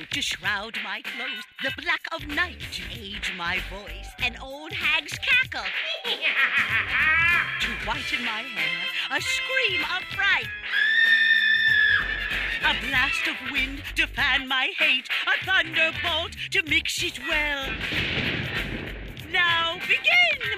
to shroud my clothes, the black of night to age my voice, an old hag's cackle to whiten my hair, a scream of fright, a blast of wind to fan my hate, a thunderbolt to mix it well. Now begin!